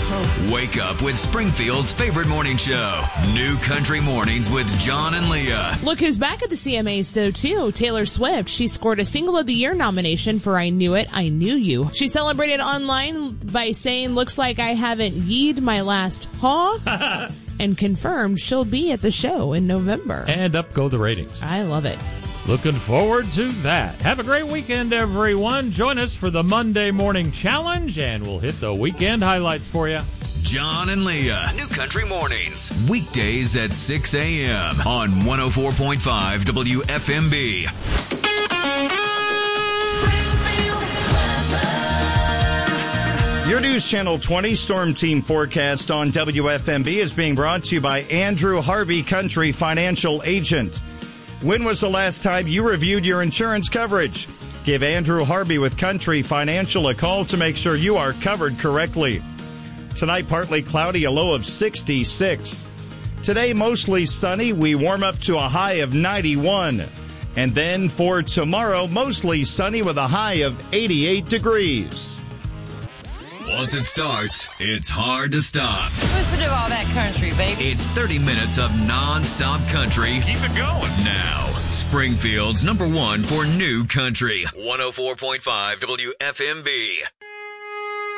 Wake up with Springfield's favorite morning show, New Country Mornings with John and Leah. Look who's back at the CMAs, though, too. Taylor Swift. She scored a Single of the Year nomination for I Knew It, I Knew You. She celebrated online by saying, looks like I haven't yeed my last haw, and confirmed she'll be at the show in November. And up go the ratings. I love it. Looking forward to that. Have a great weekend, everyone. Join us for the Monday Morning Challenge, and we'll hit the weekend highlights for you. John and Leah, New Country Mornings, weekdays at 6 a.m. on 104.5 WFMB. Your News Channel 20 Storm Team forecast on WFMB is being brought to you by Andrew Harvey Country Financial Agent. When was the last time you reviewed your insurance coverage? Give Andrew Harvey with Country Financial a call to make sure you are covered correctly. Tonight, partly cloudy, a low of 66. Today, mostly sunny. We warm up to a high of 91. And then for tomorrow, mostly sunny with a high of 88 degrees. Once it starts, it's hard to stop. Listen to all that country, baby. It's 30 minutes of non-stop country. Keep it going. Now, Springfield's #1 for new country. 104.5 WFMB.